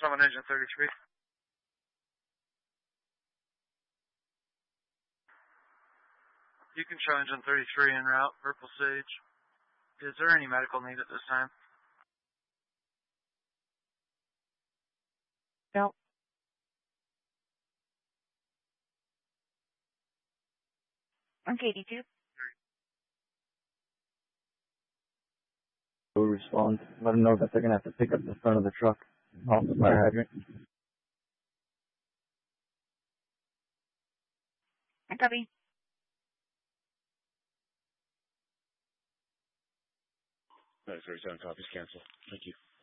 Summon Engine 33. You can show Engine 33 en route, Purple Sage. Is there any medical need at this time? No. On KD2. We'll respond. Let them know that they're going to have to pick up the front of the truck off the fire hydrant. I copy. Nice, 37 copies, cancel. Thank you.